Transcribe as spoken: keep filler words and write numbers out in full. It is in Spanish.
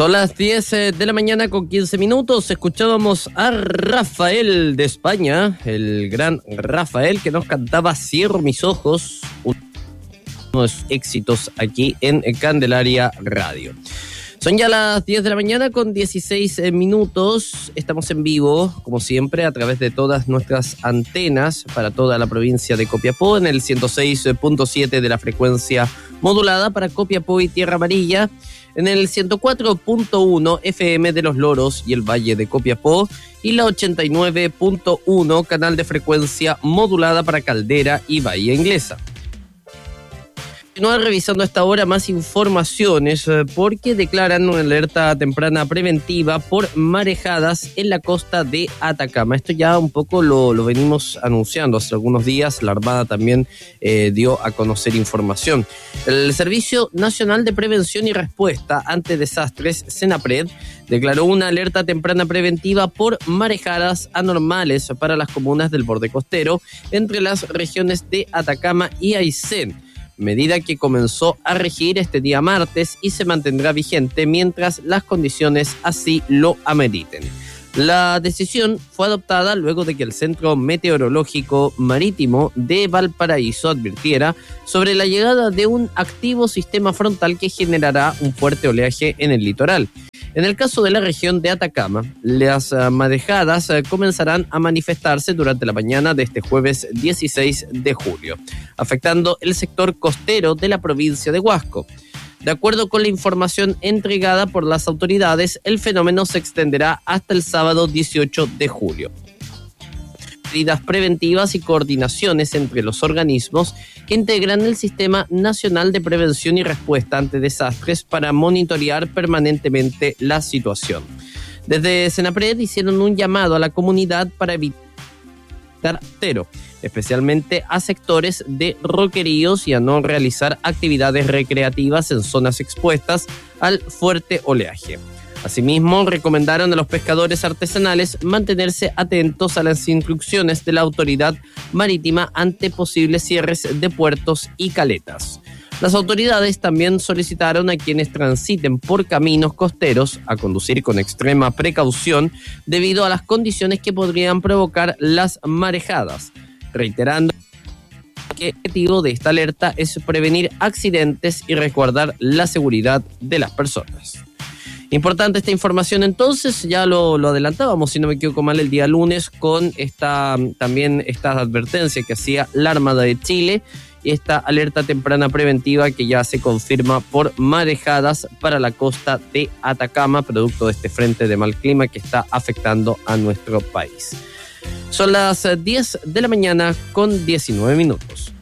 Son las diez de la mañana con quince minutos. Escuchábamos a Rafael de España, el gran Rafael, que nos cantaba Cierro mis ojos, uno de los éxitos aquí en Candelaria Radio. Son ya las diez de la mañana con dieciséis minutos. Estamos en vivo, como siempre, a través de todas nuestras antenas para toda la provincia de Copiapó, en el ciento seis punto siete de la frecuencia modulada para Copiapó y Tierra Amarilla, en el ciento cuatro punto uno F M de Los Loros y el Valle de Copiapó, y la ochenta y nueve punto uno canal de frecuencia modulada para Caldera y Bahía Inglesa. Continuar revisando a esta hora más informaciones porque declaran una alerta temprana preventiva por marejadas en la costa de Atacama. Esto ya un poco lo, lo venimos anunciando hace algunos días. La Armada también eh, dio a conocer información. El Servicio Nacional de Prevención y Respuesta ante Desastres, SENAPRED, declaró una alerta temprana preventiva por marejadas anormales para las comunas del borde costero entre las regiones de Atacama y Aysén, medida que comenzó a regir este día martes y se mantendrá vigente mientras las condiciones así lo ameriten. La decisión fue adoptada luego de que el Centro Meteorológico Marítimo de Valparaíso advirtiera sobre la llegada de un activo sistema frontal que generará un fuerte oleaje en el litoral. En el caso de la región de Atacama, las marejadas comenzarán a manifestarse durante la mañana de este jueves dieciséis de julio, afectando el sector costero de la provincia de Huasco. De acuerdo con la información entregada por las autoridades, el fenómeno se extenderá hasta el sábado dieciocho de julio. Medidas preventivas y coordinaciones entre los organismos que integran el Sistema Nacional de Prevención y Respuesta ante Desastres para monitorear permanentemente la situación. Desde SENAPRED hicieron un llamado a la comunidad para evitar cero, especialmente a sectores de roqueríos y a no realizar actividades recreativas en zonas expuestas al fuerte oleaje. Asimismo, recomendaron a los pescadores artesanales mantenerse atentos a las instrucciones de la autoridad marítima ante posibles cierres de puertos y caletas. Las autoridades también solicitaron a quienes transiten por caminos costeros a conducir con extrema precaución debido a las condiciones que podrían provocar las marejadas, reiterando que el objetivo de esta alerta es prevenir accidentes y resguardar la seguridad de las personas. Importante esta información entonces, ya lo, lo adelantábamos, si no me equivoco mal, el día lunes con esta también esta advertencia que hacía la Armada de Chile y esta alerta temprana preventiva que ya se confirma por marejadas para la costa de Atacama, producto de este frente de mal clima que está afectando a nuestro país. Son las diez de la mañana con diecinueve minutos.